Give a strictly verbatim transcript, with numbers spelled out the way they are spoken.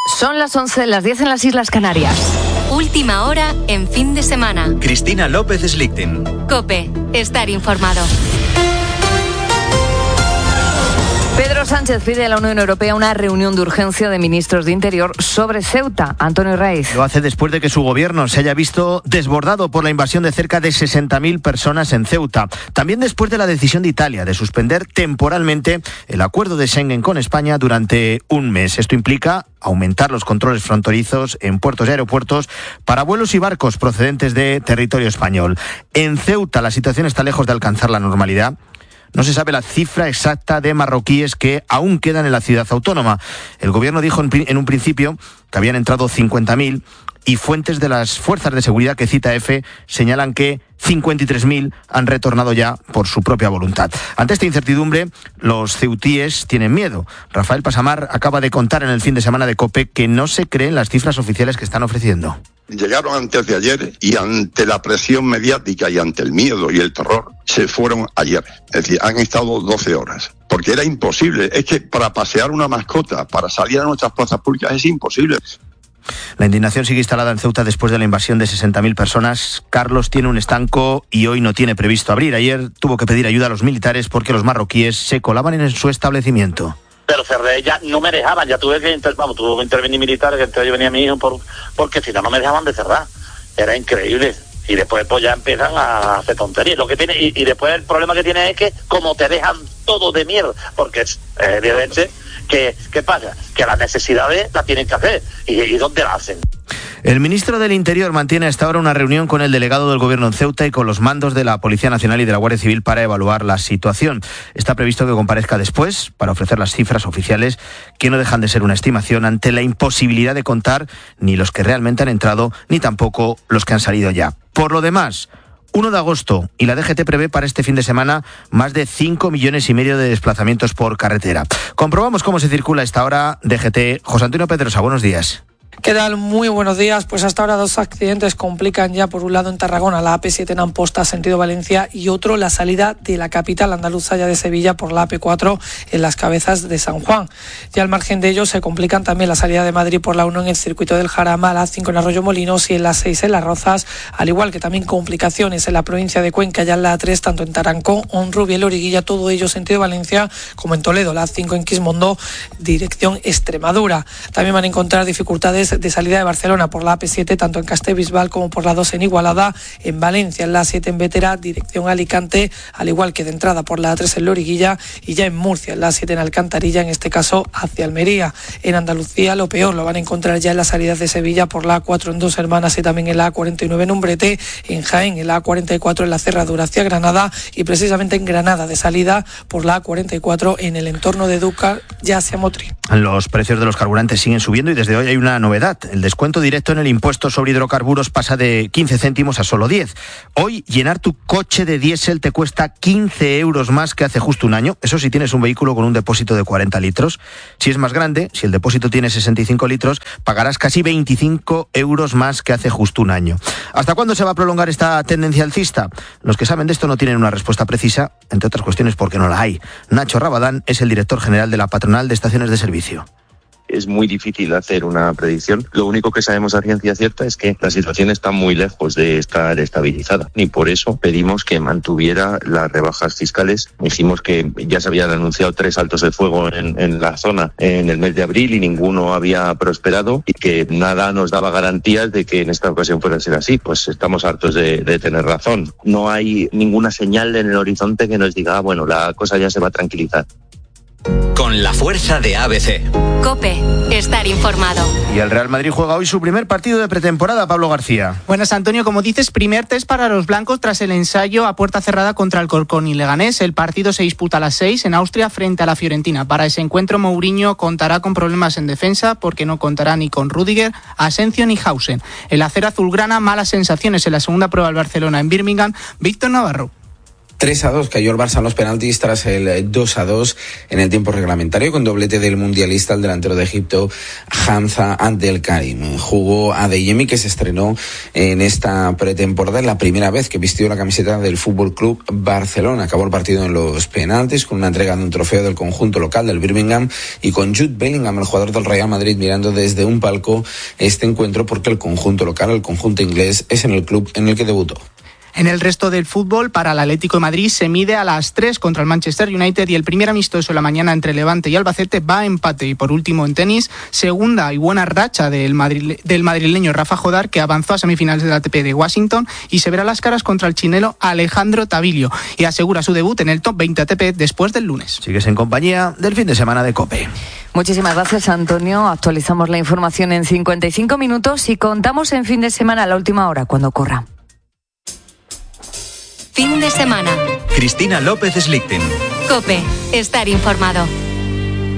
Son las once, las diez en las Islas Canarias. Última hora en fin de semana. Cristina López Slichting. COPE. Estar informado. Pedro Sánchez pide a la Unión Europea una reunión de urgencia de ministros de Interior sobre Ceuta. Antonio Raiz. Lo hace después de que su gobierno se haya visto desbordado por la invasión de cerca de sesenta mil personas en Ceuta. También después de la decisión de Italia de suspender temporalmente el acuerdo de Schengen con España durante un mes. Esto implica aumentar los controles fronterizos en puertos y aeropuertos para vuelos y barcos procedentes de territorio español. En Ceuta la situación está lejos de alcanzar la normalidad. No se sabe la cifra exacta de marroquíes que aún quedan en la ciudad autónoma. El gobierno dijo en un principio que habían entrado cincuenta mil y fuentes de las fuerzas de seguridad que cita EFE señalan que cincuenta y tres mil han retornado ya por su propia voluntad. Ante esta incertidumbre, los ceutíes tienen miedo. Rafael Pasamar acaba de contar en el fin de semana de COPE que no se creen las cifras oficiales que están ofreciendo. Llegaron antes de ayer y ante la presión mediática y ante el miedo y el terror se fueron ayer. Es decir, han estado doce horas. Porque era imposible. Es que para pasear una mascota, para salir a nuestras plazas públicas es imposible. La indignación sigue instalada en Ceuta después de la invasión de sesenta mil personas. Carlos tiene un estanco y hoy no tiene previsto abrir. Ayer tuvo que pedir ayuda a los militares porque los marroquíes se colaban en su establecimiento. Pero cerré, ya no me dejaban, ya tuve que, inter, vamos, tuvo que intervenir militares, que entre yo venía mi hijo, por, porque si no, no me dejaban de cerrar. Era increíble. Y después pues ya empiezan a hacer tonterías. Lo que tiene, y, y después el problema que tiene es que como te dejan todo de mierda, porque es eh, evidente que, ¿qué pasa? Que las necesidades las tienen que hacer. ¿Y, y dónde las hacen? El ministro del Interior mantiene hasta ahora una reunión con el delegado del Gobierno en Ceuta y con los mandos de la Policía Nacional y de la Guardia Civil para evaluar la situación. Está previsto que comparezca después para ofrecer las cifras oficiales, que no dejan de ser una estimación ante la imposibilidad de contar ni los que realmente han entrado ni tampoco los que han salido ya. Por lo demás, uno de agosto y la D G T prevé para este fin de semana más de cinco millones y medio de desplazamientos por carretera. Comprobamos cómo se circula a esta hora. D G T, José Antonio Pedrosa, buenos días. ¿Qué tal? Muy buenos días. Pues hasta ahora dos accidentes complican ya, por un lado en Tarragona, la A P siete en Amposta, sentido Valencia, y otro la salida de la capital andaluza ya de Sevilla por la A P cuatro en las Cabezas de San Juan. Y al margen de ello se complican también la salida de Madrid por la uno en el circuito del Jarama, la A cinco en Arroyo Molinos y en la seis en Las Rozas, al igual que también complicaciones en la provincia de Cuenca, ya en la A tres, tanto en Tarancón, Honrubia y Loriguilla, todo ello sentido Valencia, como en Toledo, la A cinco en Quismondo, dirección Extremadura. También van a encontrar dificultades de salida de Barcelona por la A P siete, tanto en Castellbisbal como por la dos en Igualada, en Valencia, en la A siete en Bétera, dirección Alicante, al igual que de entrada por la A tres en Loriguilla, y ya en Murcia, en la A siete en Alcantarilla, en este caso hacia Almería. En Andalucía lo peor lo van a encontrar ya en las salidas de Sevilla por la A cuatro en Dos Hermanas y también en la A cuarenta y nueve en Umbrete, en Jaén, en la A cuarenta y cuatro en la Cerradura hacia Granada, y precisamente en Granada de salida por la A cuarenta y cuatro en el entorno de Dúcar, ya hacia Motril. Los precios de los carburantes siguen subiendo y desde hoy hay una novedad. El descuento directo en el impuesto sobre hidrocarburos pasa de quince céntimos a solo diez. Hoy llenar tu coche de diésel te cuesta quince euros más que hace justo un año. Eso si tienes un vehículo con un depósito de cuarenta litros. Si es más grande, si el depósito tiene sesenta y cinco litros, pagarás casi veinticinco euros más que hace justo un año. ¿Hasta cuándo se va a prolongar esta tendencia alcista? Los que saben de esto no tienen una respuesta precisa, entre otras cuestiones porque no la hay. Nacho Rabadán es el director general de la Patronal de Estaciones de Servicio. Es muy difícil hacer una predicción. Lo único que sabemos a ciencia cierta es que la situación está muy lejos de estar estabilizada. Y por eso pedimos que mantuviera las rebajas fiscales. Dijimos que ya se habían anunciado tres altos de fuego en, en la zona en el mes de abril y ninguno había prosperado y que nada nos daba garantías de que en esta ocasión fuera a ser así. Pues estamos hartos de, de tener razón. No hay ninguna señal en el horizonte que nos diga, ah, bueno, la cosa ya se va a tranquilizar. Con la fuerza de A B C. COPE. Estar informado. Y el Real Madrid juega hoy su primer partido de pretemporada, Pablo García. Buenas, Antonio. Como dices, primer test para los blancos tras el ensayo a puerta cerrada contra el Corcón y Leganés. El partido se disputa a las seis en Austria frente a la Fiorentina. Para ese encuentro, Mourinho contará con problemas en defensa porque no contará ni con Rüdiger, Asensio ni Hausen. El acero azulgrana, malas sensaciones en la segunda prueba del Barcelona en Birmingham. Víctor Navarro. tres a dos cayó el Barça en los penaltis tras el dos a dos en el tiempo reglamentario, con doblete del mundialista, el delantero de Egipto, Hamza Abdel Karim. Jugó Adeyemi, que se estrenó en esta pretemporada, la primera vez que vistió la camiseta del Fútbol Club Barcelona. Acabó el partido en los penaltis con una entrega de un trofeo del conjunto local del Birmingham y con Jude Bellingham, el jugador del Real Madrid, mirando desde un palco este encuentro, porque el conjunto local, el conjunto inglés, es en el club en el que debutó. En el resto del fútbol, para el Atlético de Madrid se mide a las tres contra el Manchester United y el primer amistoso de la mañana entre Levante y Albacete va a empate. Y por último, en tenis, segunda y buena racha del, madrile- del madrileño Rafa Jodar, que avanzó a semifinales del A T P de Washington y se verá las caras contra el chileno Alejandro Tavilio y asegura su debut en el top veinte A T P después del lunes. Sigues en compañía del fin de semana de COPE. Muchísimas gracias, Antonio. Actualizamos la información en cincuenta y cinco minutos y contamos en fin de semana a la última hora, cuando ocurra. Fin de semana. Cristina López Slichting. COPE. Estar informado.